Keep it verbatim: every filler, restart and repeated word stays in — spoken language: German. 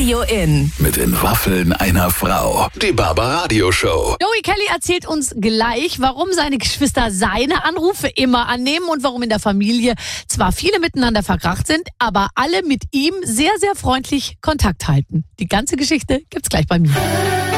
Radio In. Mit den Waffeln einer Frau. Die Barbaradio Show. Joey Kelly erzählt uns gleich, warum seine Geschwister seine Anrufe immer annehmen und warum in der Familie zwar viele miteinander verkracht sind, aber alle mit ihm sehr, sehr freundlich Kontakt halten. Die ganze Geschichte gibt's gleich bei mir.